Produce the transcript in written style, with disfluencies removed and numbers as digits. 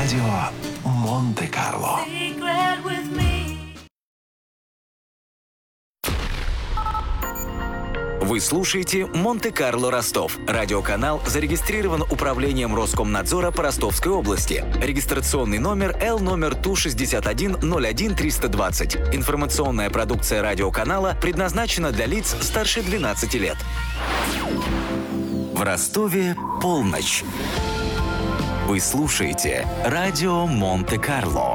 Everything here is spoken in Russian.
Радио Монте-Карло. Вы слушаете «Монте-Карло Ростов». Радиоканал зарегистрирован Управлением Роскомнадзора по Ростовской области. Регистрационный номер Л номер Ту-61-01-320. Информационная продукция радиоканала предназначена для лиц старше 12 лет. В Ростове полночь. Вы слушаете «Радио Монте-Карло».